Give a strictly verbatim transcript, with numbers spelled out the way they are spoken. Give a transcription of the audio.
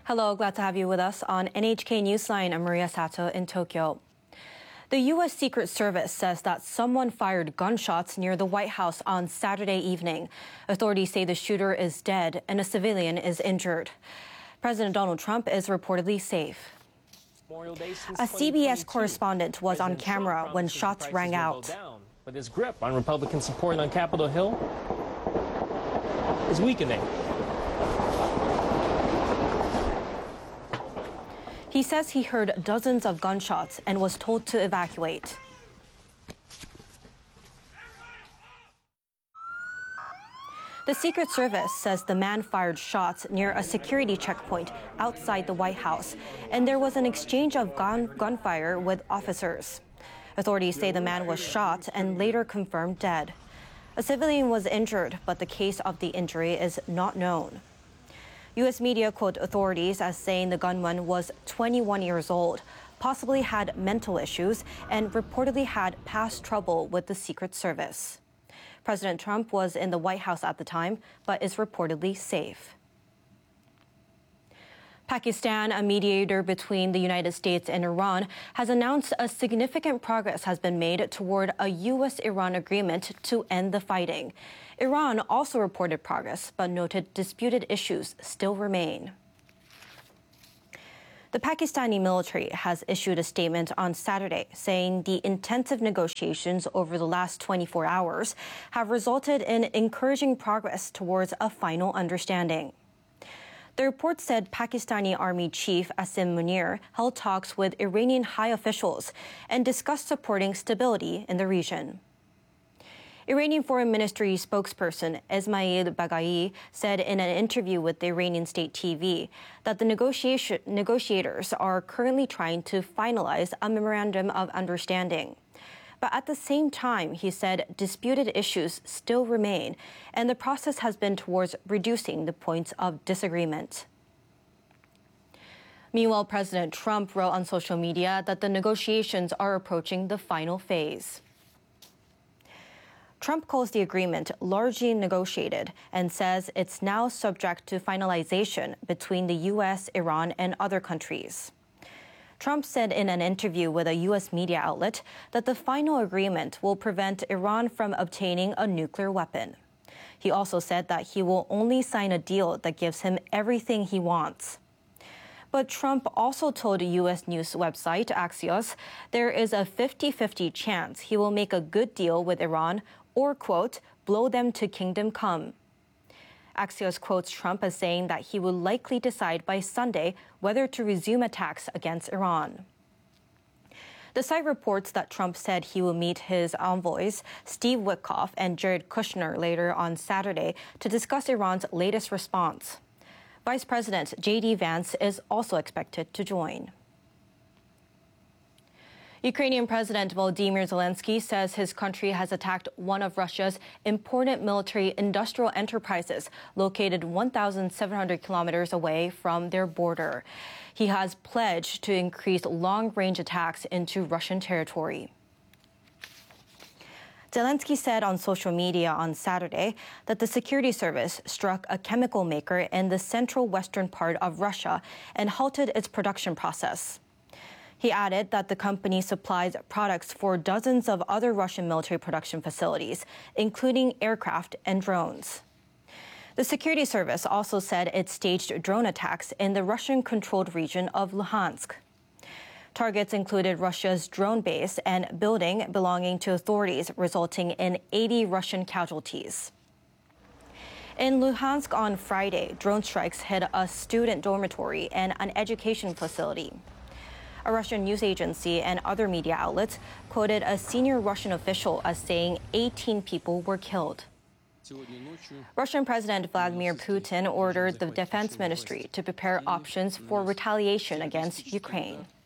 Hello, glad to have you with us on N H K Newsline. I'm Maria Sato in Tokyo. The U S Secret Service says that someone fired gunshots near the White House on Saturday evening. Authorities say the shooter is dead and a civilian is injured. President Donald Trump is reportedly safe. A C B S correspondent was on camera when shots rang out. But his grip on Republican support on Capitol Hill is weakening. He says he heard dozens of gunshots and was told to evacuate. The Secret Service says the man fired shots near a security checkpoint outside the White House, and there was an exchange of gun gunfire with officers. Authorities say the man was shot and later confirmed dead. A civilian was injured, but the cause of the injury is not known. U S media quote authorities as saying the gunman was twenty-one years old, possibly had mental issues, and reportedly had past trouble with the Secret Service. President Trump was in the White House at the time, but is reportedly safe. Pakistan, a mediator between the United States and Iran, has announced a significant progress has been made toward a U S Iran agreement to end the fighting. Iran also reported progress, but noted disputed issues still remain. The Pakistani military has issued a statement on Saturday saying the intensive negotiations over the last twenty-four hours have resulted in encouraging progress towards a final understanding. The report said Pakistani Army Chief Asim Munir held talks with Iranian high officials and discussed supporting stability in the region. Iranian Foreign Ministry spokesperson Esmail Baghai said in an interview with the Iranian state T V that the negotiation, negotiators are currently trying to finalize a memorandum of understanding. But at the same time, he said disputed issues still remain, and the process has been towards reducing the points of disagreement. Meanwhile, President Trump wrote on social media that the negotiations are approaching the final phase. Trump calls the agreement largely negotiated and says it's now subject to finalization between the U S, Iran, and other countries. Trump said in an interview with a U S media outlet that the final agreement will prevent Iran from obtaining a nuclear weapon. He also said that he will only sign a deal that gives him everything he wants. But Trump also told U S news website Axios there is a fifty-fifty chance he will make a good deal with Iran or, quote, blow them to kingdom come. Axios quotes Trump as saying that he will likely decide by Sunday whether to resume attacks against Iran. The site reports that Trump said he will meet his envoys, Steve Witkoff and Jared Kushner, later on Saturday to discuss Iran's latest response. Vice President J D Vance is also expected to join. Ukrainian President Volodymyr Zelensky says his country has attacked one of Russia's important military industrial enterprises located one thousand seven hundred kilometers away from their border. He has pledged to increase long-range attacks into Russian territory. Zelensky said on social media on Saturday that the security service struck a chemical maker in the central western part of Russia and halted its production process. He added that the company supplies products for dozens of other Russian military production facilities, including aircraft and drones. The security service also said it staged drone attacks in the Russian-controlled region of Luhansk. Targets included Russia's drone base and building belonging to authorities, resulting in eighty Russian casualties. In Luhansk on Friday, drone strikes hit a student dormitory and an education facility. A Russian news agency and other media outlets quoted a senior Russian official as saying eighteen people were killed. Russian President Vladimir Putin ordered the defense ministry to prepare options for retaliation against Ukraine.